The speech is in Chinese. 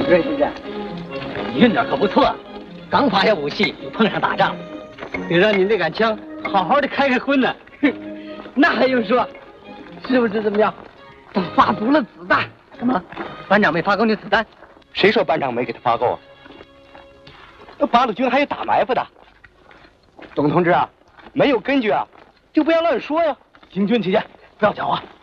任先生，你运点可不错，刚发下武器就碰上打仗，得让你那杆枪好好的开荤呢。那还用说？是不是怎么样？都发足了子弹。怎么？班长没发够那子弹？ 谁说班长没给他发够啊？那八路军还有打埋伏的。董同志啊，没有根据啊，就不要乱说呀。 行军起见，不要讲话。